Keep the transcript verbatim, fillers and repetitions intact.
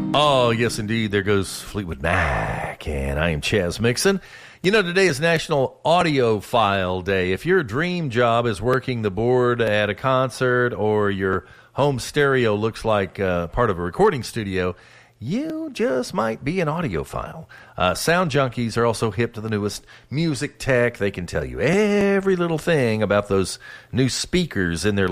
Oh, yes, indeed. There goes Fleetwood Mac, and I am Chaz Mixon. You know, today is National Audiophile Day. If your dream job is working the board at a concert or your home stereo looks like uh, part of a recording studio, you just might be an audiophile. Uh, sound junkies are also hip to the newest music tech. They can tell you every little thing about those new speakers in their